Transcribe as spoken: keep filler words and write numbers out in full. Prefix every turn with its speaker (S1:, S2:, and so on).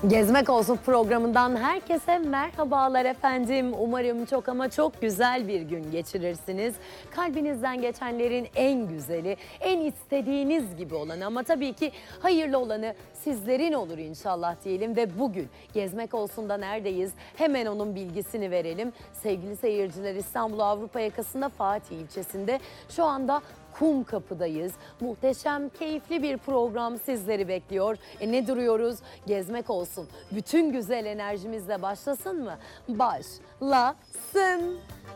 S1: Gezmek Olsun programından herkese merhabalar efendim. Umarım çok ama çok güzel bir gün geçirirsiniz. Kalbinizden geçenlerin en güzeli, en istediğiniz gibi olanı ama tabii ki hayırlı olanı sizlerin olur inşallah diyelim. Ve bugün Gezmek Olsun'da neredeyiz? Hemen onun bilgisini verelim. Sevgili seyirciler, İstanbul Avrupa yakasında Fatih ilçesinde şu anda Kumkapı'dayız. Muhteşem, keyifli bir program sizleri bekliyor. E ne duruyoruz? Gezmek olsun. Bütün güzel enerjimizle başlasın mı? Başlasın.